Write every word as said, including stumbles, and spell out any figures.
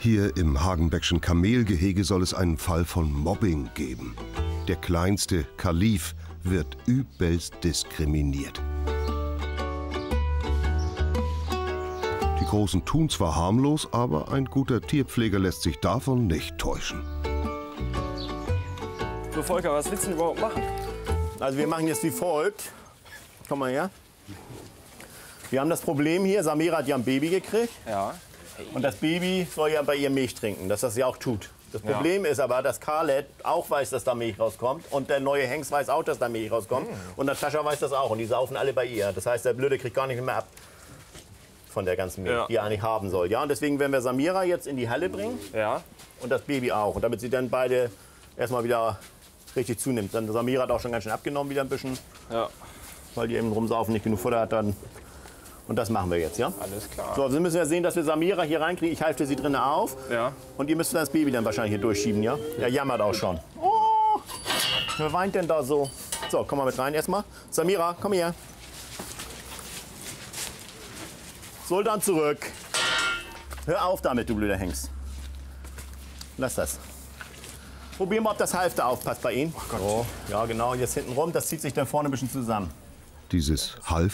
Hier im Hagenbeckschen Kamelgehege soll es einen Fall von Mobbing geben. Der kleinste, Kalif, wird übelst diskriminiert. Die Großen tun zwar harmlos, aber ein guter Tierpfleger lässt sich davon nicht täuschen. So, Volker, was willst du denn überhaupt machen? Also wir machen jetzt wie folgt. Komm mal her. Wir haben das Problem hier, Samira hat ja ein Baby gekriegt. Ja. Und das Baby soll ja bei ihr Milch trinken, dass das ja auch tut. Das Problem ja. ist aber, dass Carlet auch weiß, dass da Milch rauskommt. Und der neue Hengst weiß auch, dass da Milch rauskommt. Mhm. Und Natascha weiß das auch. Und die saufen alle bei ihr. Das heißt, der Blöde kriegt gar nicht mehr ab von der ganzen Milch, ja. die er eigentlich haben soll. Ja, und deswegen werden wir Samira jetzt in die Halle bringen. Ja. Und das Baby auch. Und damit sie dann beide erstmal wieder richtig zunimmt. Dann Samira hat auch schon ganz schön abgenommen wieder ein bisschen. Ja. Weil die eben rumsaufen, nicht genug Futter hat dann. Und das machen wir jetzt, ja? Alles klar. So, wir müssen ja sehen, dass wir Samira hier reinkriegen. Ich halte sie drinnen auf. Ja. Und ihr müsst das Baby dann wahrscheinlich hier durchschieben, ja? Er jammert auch schon. Oh, wer weint denn da so? So, komm mal mit rein erstmal. Samira, komm her. Sultan zurück. Hör auf damit, du blöder Hengst. Lass das. Probieren wir, ob das Halfter aufpasst bei Ihnen. Oh Gott. So, ja, genau, jetzt hinten rum. Das zieht sich dann vorne ein bisschen zusammen. Dieses Halfter